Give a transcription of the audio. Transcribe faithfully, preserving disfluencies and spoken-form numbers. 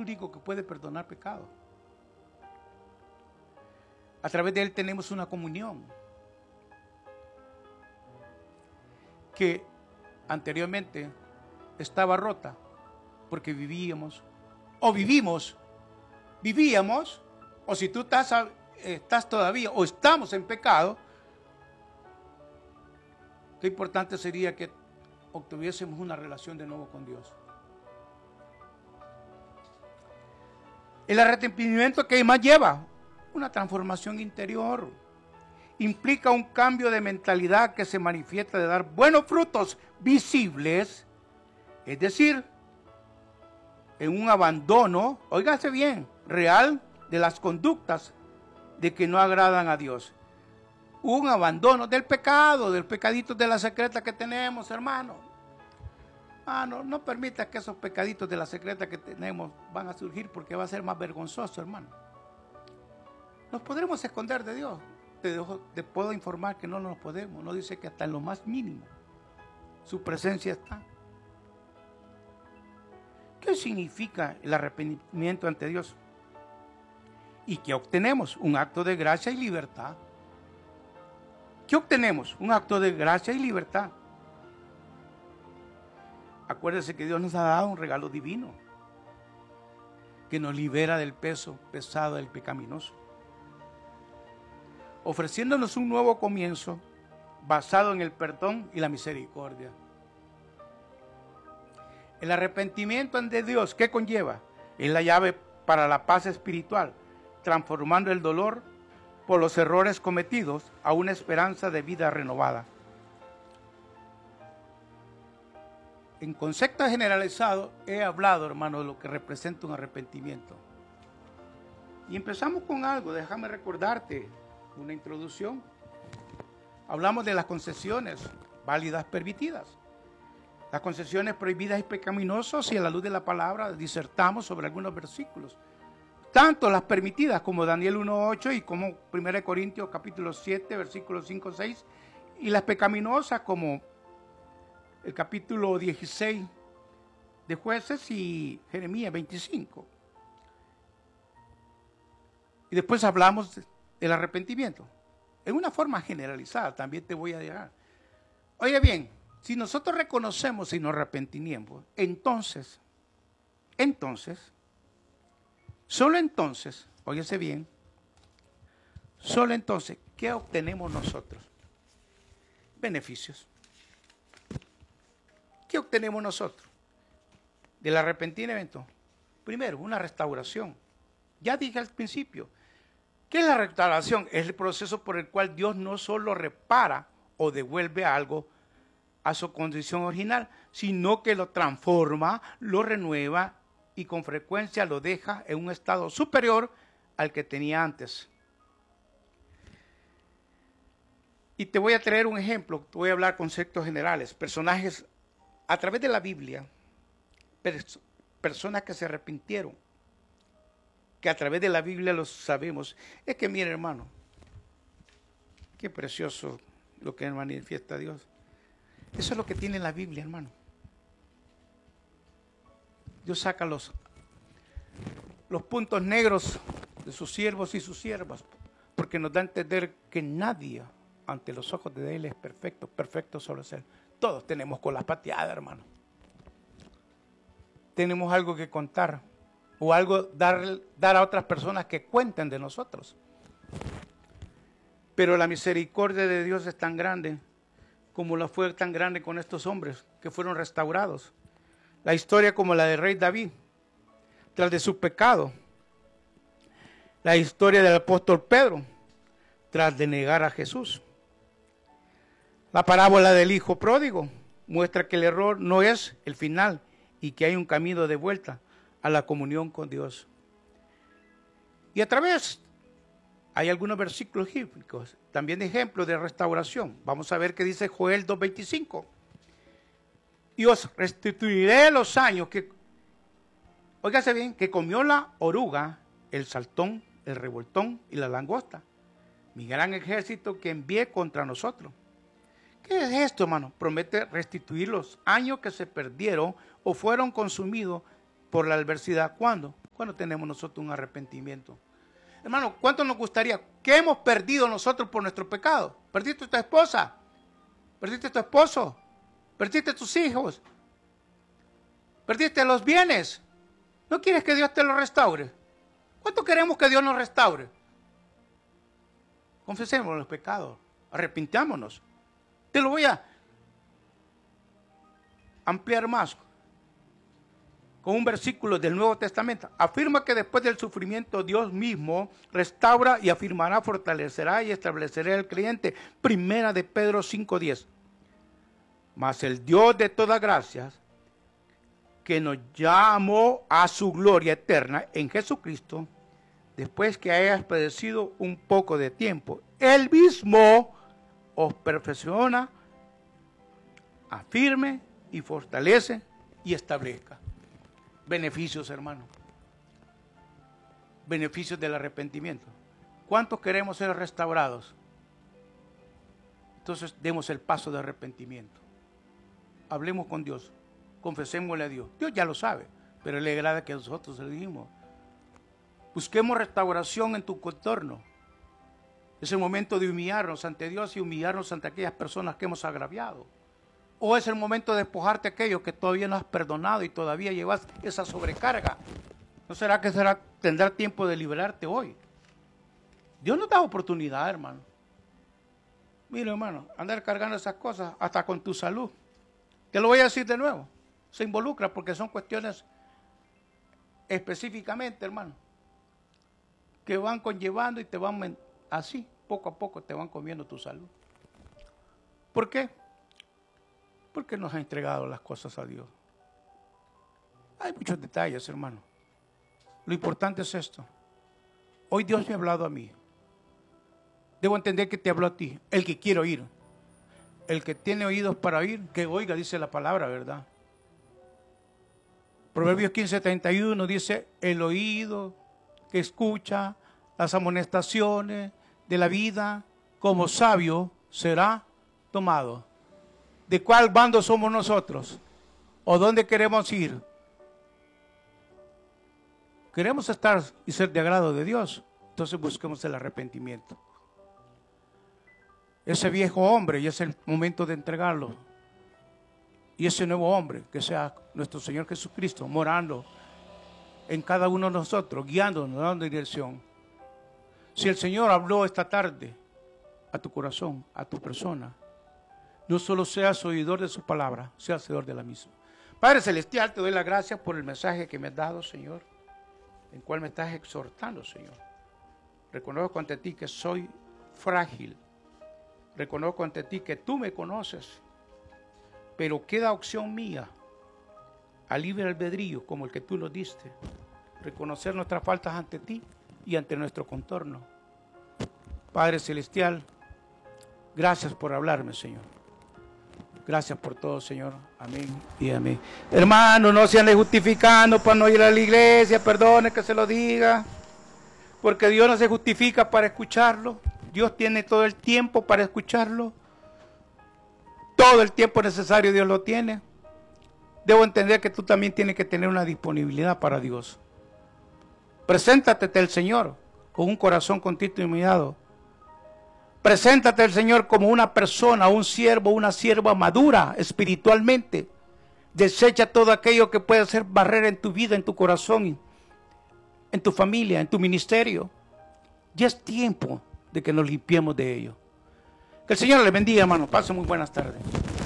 único que puede perdonar pecado. A través de Él tenemos una comunión que anteriormente estaba rota porque vivíamos o vivimos, vivíamos, o si tú estás, estás todavía o estamos en pecado, qué importante sería que obtuviésemos una relación de nuevo con Dios. El arrepentimiento que más lleva una transformación interior. Implica un cambio de mentalidad que se manifiesta de dar buenos frutos visibles, es decir, en un abandono, óigase bien, real de las conductas de que no agradan a Dios. Un abandono del pecado, del pecadito de la secreta que tenemos, hermano. Ah, no, no permita que esos pecaditos de la secreta que tenemos van a surgir porque va a ser más vergonzoso, hermano. Nos podremos esconder de Dios. Te, dejo, te puedo informar que no nos podemos. No dice que hasta en lo más mínimo su presencia está. ¿Qué significa el arrepentimiento ante Dios? ¿Y qué obtenemos? Un acto de gracia y libertad. ¿Qué obtenemos? Un acto de gracia y libertad. Acuérdese que Dios nos ha dado un regalo divino que nos libera del peso pesado del pecaminoso, ofreciéndonos un nuevo comienzo basado en el perdón y la misericordia. El arrepentimiento ante Dios, ¿qué conlleva? Es la llave para la paz espiritual, transformando el dolor por los errores cometidos a una esperanza de vida renovada. En concepto generalizado he hablado, hermano, de lo que representa un arrepentimiento. Y empezamos con algo, déjame recordarte una introducción. Hablamos de las concesiones válidas permitidas. Las concesiones prohibidas y pecaminosas, y a la luz de la palabra disertamos sobre algunos versículos. Tanto las permitidas como Daniel uno ocho y como primera Corintios capítulo siete, versículos cinco seis, y las pecaminosas como el capítulo dieciséis de Jueces y Jeremías veinticinco. Y después hablamos del arrepentimiento. En una forma generalizada también te voy a dejar. Oye bien, si nosotros reconocemos y nos arrepentimos, entonces, entonces, solo entonces, óyese bien, solo entonces, ¿qué obtenemos nosotros? Beneficios. ¿Qué obtenemos nosotros del arrepentimiento? Primero, una restauración. Ya dije al principio, ¿qué es la restauración? Es el proceso por el cual Dios no solo repara o devuelve algo a su condición original, sino que lo transforma, lo renueva y con frecuencia lo deja en un estado superior al que tenía antes. Y te voy a traer un ejemplo, te voy a hablar conceptos generales, personajes a través de la Biblia, pers- personas que se arrepintieron, que a través de la Biblia lo sabemos. Es que mire, hermano, qué precioso lo que manifiesta Dios. Eso es lo que tiene la Biblia, hermano. Dios saca los, los puntos negros de sus siervos y sus siervas, porque nos da a entender que nadie ante los ojos de Él es perfecto, perfecto solo es Él. Todos tenemos colas pateadas, hermano. Tenemos algo que contar o algo dar, dar a otras personas que cuenten de nosotros. Pero la misericordia de Dios es tan grande como la fue tan grande con estos hombres que fueron restaurados. La historia como la del rey David, tras de su pecado. La historia del apóstol Pedro, tras de negar a Jesús. La parábola del hijo pródigo muestra que el error no es el final y que hay un camino de vuelta a la comunión con Dios. Y a través, hay algunos versículos bíblicos, también de ejemplos de restauración. Vamos a ver qué dice Joel dos veinticinco. Y os restituiré los años que, óigase bien, que comió la oruga, el saltón, el revoltón y la langosta, mi gran ejército que envié contra nosotros. ¿Qué es esto, hermano? Promete restituir los años que se perdieron o fueron consumidos por la adversidad. ¿Cuándo? ¿Cuándo tenemos nosotros un arrepentimiento? Hermano, ¿cuánto nos gustaría? ¿Qué hemos perdido nosotros por nuestro pecado? ¿Perdiste a tu esposa? ¿Perdiste a tu esposo? ¿Perdiste a tus hijos? ¿Perdiste los bienes? ¿No quieres que Dios te los restaure? ¿Cuánto queremos que Dios nos restaure? Confesemos los pecados, arrepintámonos. Te lo voy a ampliar más con un versículo del Nuevo Testamento. Afirma que después del sufrimiento Dios mismo restaura y afirmará, fortalecerá y establecerá al creyente. Primera de Pedro cinco diez. Mas el Dios de todas gracias, que nos llamó a su gloria eterna en Jesucristo, después que hayas padecido un poco de tiempo, Él mismo os perfecciona, afirme y fortalece y establezca. Beneficios, hermano. Beneficios del arrepentimiento. ¿Cuántos queremos ser restaurados? Entonces demos el paso de arrepentimiento. Hablemos con Dios. Confesémosle a Dios. Dios ya lo sabe, pero le agrada que nosotros le digamos. Busquemos restauración en tu contorno. Es el momento de humillarnos ante Dios y humillarnos ante aquellas personas que hemos agraviado. O es el momento de despojarte a aquellos que todavía no has perdonado y todavía llevas esa sobrecarga. ¿No será que será, tendrá tiempo de liberarte hoy? Dios nos da oportunidad, hermano. Mira, hermano, andar cargando esas cosas hasta con tu salud. Te lo voy a decir de nuevo. Se involucra porque son cuestiones específicamente, hermano, que van conllevando y te van así, poco a poco te van comiendo tu salud. ¿Por qué? Porque nos ha entregado las cosas a Dios. Hay muchos detalles, hermano. Lo importante es esto. Hoy Dios me ha hablado a mí. Debo entender que te habló a ti, el que quiere oír. El que tiene oídos para oír, que oiga, dice la palabra, ¿verdad? Proverbios quince treinta y uno dice, el oído que escucha las amonestaciones de la vida, como sabio será tomado. ¿De cuál bando somos nosotros? ¿O dónde queremos ir? Queremos estar y ser de agrado de Dios. Entonces busquemos el arrepentimiento. Ese viejo hombre, y es el momento de entregarlo. Y ese nuevo hombre, que sea nuestro Señor Jesucristo, morando en cada uno de nosotros, guiándonos, dando dirección. Si el Señor habló esta tarde a tu corazón, a tu persona, no solo seas oidor de su palabra, seas hacedor de la misma. Padre Celestial, te doy las gracias por el mensaje que me has dado, Señor, en cual me estás exhortando, Señor. Reconozco ante ti que soy frágil. Reconozco ante ti que tú me conoces. Pero queda opción mía, a libre albedrío, como el que tú lo diste, reconocer nuestras faltas ante ti y ante nuestro contorno. Padre Celestial, gracias por hablarme, Señor. Gracias por todo, Señor. Amén y amén. Hermanos, no se ande justificando para no ir a la iglesia, perdone que se lo diga, porque Dios no se justifica para escucharlo. Dios tiene todo el tiempo para escucharlo. Todo el tiempo necesario Dios lo tiene. Debo entender que tú también tienes que tener una disponibilidad para Dios. Preséntate ante el Señor con un corazón contrito y humillado. Preséntate al Señor como una persona, un siervo, una sierva madura espiritualmente. Desecha todo aquello que pueda ser barrera en tu vida, en tu corazón, en tu familia, en tu ministerio. Ya es tiempo de que nos limpiemos de ello. Que el Señor le bendiga, hermano. Pasen muy buenas tardes.